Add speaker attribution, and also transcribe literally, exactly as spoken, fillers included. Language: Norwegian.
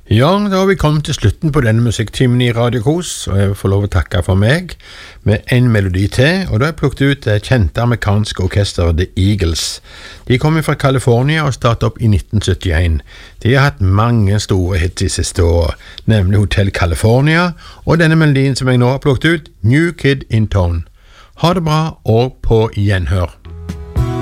Speaker 1: Ja, da har vi kommet til slutten på denne musikktimen i Radio Kos, og jeg får lov å takke for meg med en melodi til, og da har jeg plukket ut det kjente amerikanske orkester The Eagles. De kom fra California og startet opp i nitten syttien. De har hatt mange store hits de siste årene, nemlig Hotel California, og denne melodien som jeg nå har plukket ut, New Kid in Town. Ha det bra, og på gjenhør.